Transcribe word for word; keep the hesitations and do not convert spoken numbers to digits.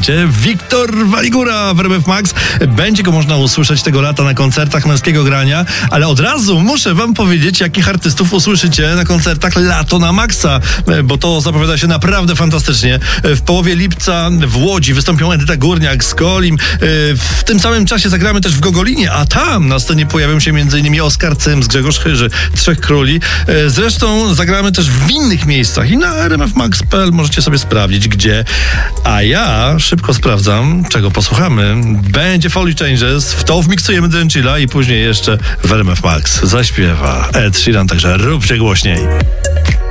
wiecie. Wiktor Waligura w R M F Max. Będzie go można usłyszeć tego lata na koncertach Męskiego Grania, ale od razu muszę wam powiedzieć, jakich artystów usłyszycie na koncertach Lato na Maxa, bo to zapowiada się naprawdę fantastycznie. W połowie lipca w Łodzi wystąpią Edyta Górniak z Kolim. W tym samym czasie zagramy też w Gogolinie, a tam na scenie pojawią się m.in. Oskar Cyms, Grzegorz Chyży, Trzech Króli. Zresztą zagramy też w innych miejscach i na r m f max kropka p l możecie sobie sprawdzić, gdzie. A ja szybko sprawdzam, czego posłuchamy. Będzie Folly Changes, w to wmiksujemy Dęcila i później jeszcze w R M F Max zaśpiewa Ed Sheeran, także róbcie głośniej.